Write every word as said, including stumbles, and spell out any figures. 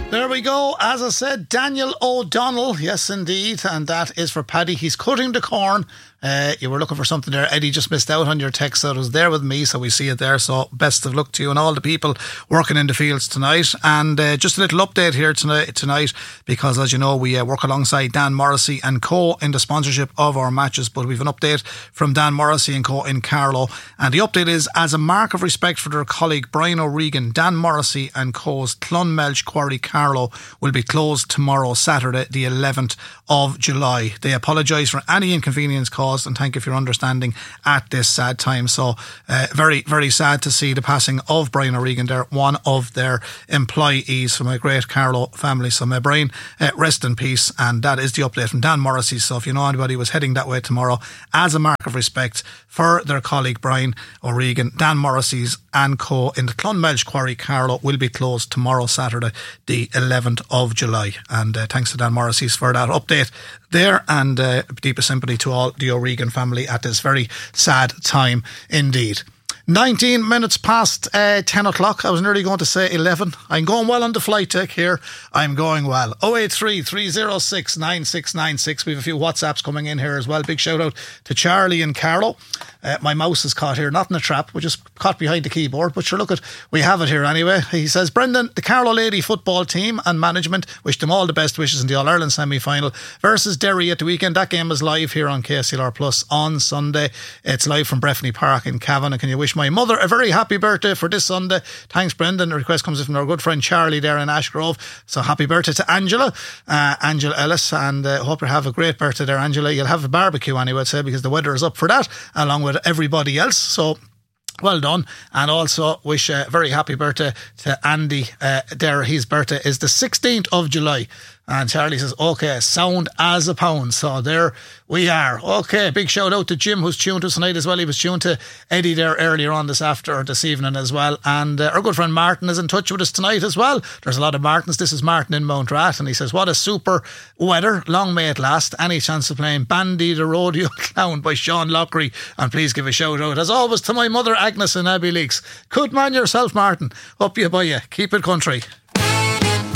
There we go. As I said, Daniel O'Donnell. Yes, indeed. And that is for Paddy. He's cutting the corn. Uh, you were looking for something there. Eddie just missed out on your text, so it was there with me, so we see it there. So best of luck to you and all the people working in the fields tonight. And uh, just a little update here tonight, tonight because as you know, we uh, work alongside Dan Morrissey and Co in the sponsorship of our matches. But we've an update from Dan Morrissey and Co in Carlow. And the update is, as a mark of respect for their colleague Brian O'Regan, Dan Morrissey and Co.'s Clonmelch Quarry Carlow will be closed tomorrow, Saturday, the eleventh of July. They apologise for any inconvenience caused and thank you for your understanding at this sad time. So uh, very, very sad to see the passing of Brian O'Regan there, one of their employees from a great Carlow family. So may Brian uh, rest in peace. And that is the update from Dan Morrissey. So if you know anybody was heading that way tomorrow, as a mark of respect for their colleague Brian O'Regan, Dan Morrissey's and Co in the Clonmelch Quarry Carlow will be closed tomorrow, Saturday, the eleventh of July. And uh, thanks to Dan Morrissey's for that update there, and uh, deepest sympathy to all the O'Regan family at this very sad time indeed. nineteen minutes past uh, ten o'clock. I was nearly going to say eleven. I'm going well on the flight tech here. I'm going well. oh eight three, three oh six, nine six nine six. We have a few WhatsApps coming in here as well. Big shout out to Charlie and Carlo. Uh, my mouse is caught here, not in a trap. We're just caught behind the keyboard. But sure, look at, we have it here anyway. He says, Brendan, the Carlow Lady football team and management wish them all the best wishes in the All-Ireland semi-final versus Derry at the weekend. That game is live here on K S L R Plus on Sunday. It's live from Breffni Park in Cavan. And can you wish my mother a very happy birthday for this Sunday? Thanks, Brendan. The request comes from our good friend Charlie there in Ashgrove. So happy birthday to Angela, uh, Angela Ellis, and uh, hope you have a great birthday there, Angela. You'll have a barbecue anyway, I'd say, because the weather is up for that, along with everybody else. So well done. And also wish a very happy birthday to Andy uh, there. His birthday is the sixteenth of July. And Charlie says, okay, sound as a pound. So there we are. Okay, big shout out to Jim, who's tuned to us tonight as well. He was tuned to Eddie there earlier on this after or this evening as well. And uh, our good friend Martin is in touch with us tonight as well. There's a lot of Martins. This is Martin in Mount Rat, and he says, what a super weather. Long may it last. Any chance of playing Bandy the Rodeo Clown by Sean Lockery? And please give a shout out, as always, to my mother Agnes in Abbey Leaks. Good man yourself, Martin. Up you by you. Keep it country.